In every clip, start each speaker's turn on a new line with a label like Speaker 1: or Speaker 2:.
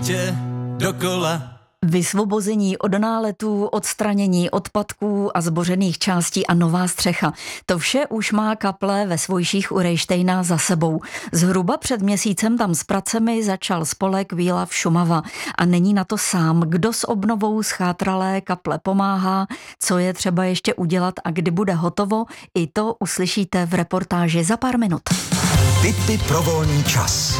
Speaker 1: tě dokola.
Speaker 2: Vysvobození od náletů, odstranění odpadků a zbořených částí a nová střecha. To vše už má kaple ve Svojších u Rejštejna za sebou. Zhruba před měsícem tam s pracemi začal spolek Výlav Šumava. A není na to sám. Kdo s obnovou schátralé kaple pomáhá, co je třeba ještě udělat a kdy bude hotovo, i to uslyšíte v reportáži za pár minut.
Speaker 3: Tipy pro volný čas.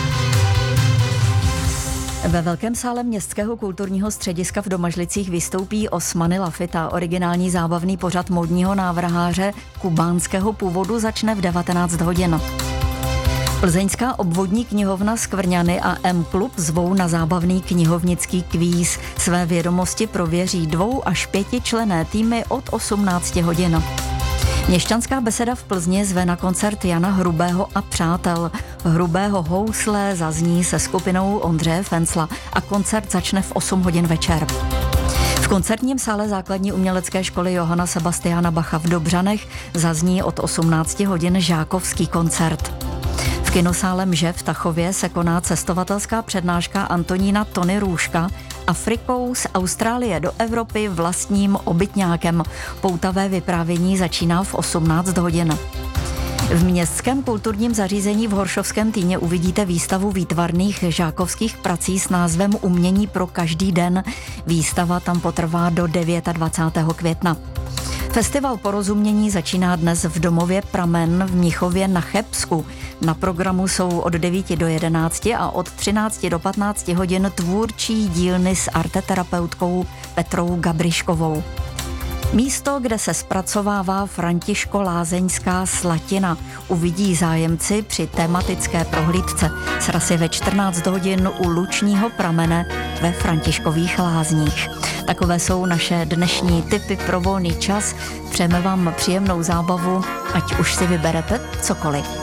Speaker 2: Ve velkém sále Městského kulturního střediska v Domažlicích vystoupí Osmany Lafita. Originální zábavný pořad módního návrháře kubánského původu začne v 19 hodin. Plzeňská obvodní knihovna Skvrňany a M-klub zvou na zábavný knihovnický kvíz. Své vědomosti prověří 2 až 5 členné týmy od 18 hodin. Měšťanská beseda v Plzni zve na koncert Jana Hrubého a přátel. Hrubého housle zazní se skupinou Ondřeje Fencla a koncert začne v 8 hodin večer. V koncertním sále základní umělecké školy Johana Sebastiana Bacha v Dobřanech zazní od 18 hodin žákovský koncert. V kinosále Mže v Tachově se koná cestovatelská přednáška Antonína Tony Růžka Afrikou z Austrálie do Evropy vlastním obytňákem. Poutavé vyprávění začíná v 18 hodin. V Městském kulturním zařízení v Horšovském Týně uvidíte výstavu výtvarných žákovských prací s názvem Umění pro každý den. Výstava tam potrvá do 29. května. Festival Porozumění začíná dnes v domově Pramen v Mnichově na Chebsku. Na programu jsou od 9 do 11 a od 13 do 15 hodin tvůrčí dílny s arteterapeutkou Petrou Gabriškovou. Místo, kde se zpracovává františko-lázeňská slatina, uvidí zájemci při tematické prohlídce. Sraz je ve 14 hodin u Lučního pramene ve Františkových lázních. Takové jsou naše dnešní tipy pro volný čas. Přejeme vám příjemnou zábavu, ať už si vyberete cokoliv.